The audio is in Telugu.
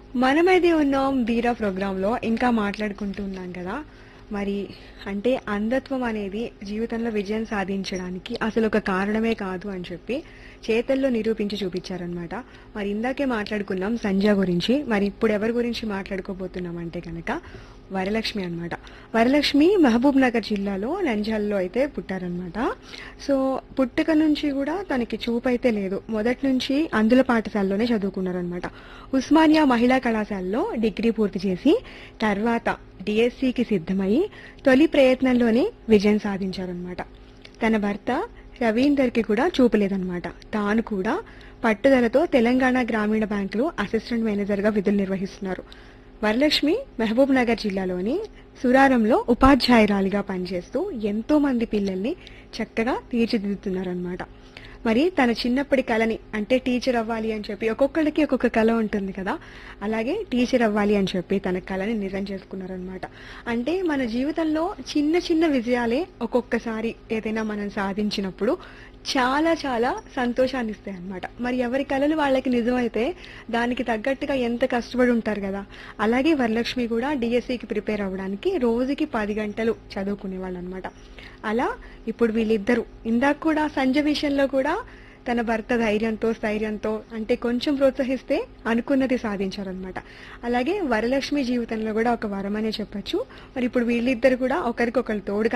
మనమైతే ఉన్నాం ధీరా ప్రోగ్రాంలో ఇంకా మాట్లాడుకుంటూ ఉన్నాం కదా. మరి అంటే అంధత్వం అనేది జీవితంలో విజయం సాధించడానికి అసలు ఒక కారణమే కాదు అని చెప్పి చేతల్లో నిరూపించి చూపించారనమాట. మరి ఇందాకే మాట్లాడుకున్నాం సంజ గురించి. మరి ఇప్పుడు ఎవరి గురించి మాట్లాడుకోబోతున్నాం అంటే కనుక వరలక్ష్మి అన్నమాట. వరలక్ష్మి మహబూబ్ నగర్ జిల్లాలో నంద్యాలలో అయితే పుట్టారనమాట. సో పుట్టుక నుంచి కూడా తనకి చూపు అయితే లేదు. మొదటి నుంచి అందుల పాఠశాలలోనే చదువుకున్నారనమాట. ఉస్మానియా మహిళా కళాశాలలో డిగ్రీ పూర్తి చేసి తర్వాత డిఎస్సికి సిద్ధమై తొలి ప్రయత్నంలోనే విజయం సాధించారనమాట. తన భర్త రవీందర్కి కూడా చూపలేదన్నమాట. తాను కూడా పట్టుదలతో తెలంగాణ గ్రామీణ బ్యాంకులో అసిస్టెంట్ మేనేజర్గా విధులు నిర్వహిస్తున్నారు. వరలక్ష్మి మహబూబ్ నగర్ జిల్లాలోని సురారంలో ఉపాధ్యాయురాలిగా పనిచేస్తూ ఎంతో మంది పిల్లల్ని చక్కగా తీర్చిదిద్దుతున్నారనమాట. మరి తన చిన్నప్పటి కళని అంటే టీచర్ అవ్వాలి అని చెప్పి ఒక్కొక్కళ్ళకి ఒక్కొక్క కళ ఉంటుంది కదా, అలాగే టీచర్ అవ్వాలి అని చెప్పి తన కళని నిజం చేసుకున్నారనమాట. అంటే మన జీవితంలో చిన్న చిన్న విజయాలే ఒక్కొక్కసారి ఏదైనా మనం సాధించినప్పుడు చాలా చాలా సంతోషాన్ని ఇస్తాయి అనమాట. మరి ఎవరి కళలు వాళ్ళకి నిజమైతే దానికి తగ్గట్టుగా ఎంత కష్టపడి ఉంటారు కదా. అలాగే వరలక్ష్మి కూడా డిఎస్సికి ప్రిపేర్ అవ్వడానికి రోజుకి 10 గంటలు చదువుకునేవాళ్ళు అనమాట. అలా ఇప్పుడు వీళ్ళిద్దరూ ఇందాక కూడా సంజ విషయంలో కూడా తన భర్త ధైర్యంతో స్థైర్యంతో అంటే కొంచెం ప్రోత్సహిస్తే అనుకున్నది సాధించారనమాట. అలాగే వరలక్ష్మి జీవితంలో కూడా ఒక వరమనే చెప్పొచ్చు. మరి ఇప్పుడు వీళ్ళిద్దరు కూడా ఒకరికొకరు తోడుగా